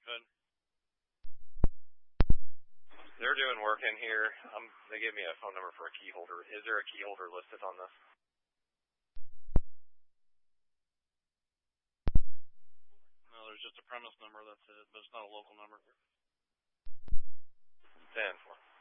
Good. They're doing work in here. They gave me a phone number for a key holder. Is there a key holder listed on this? No, there's just a premise number, that's it, but it's not a local number. 10-4.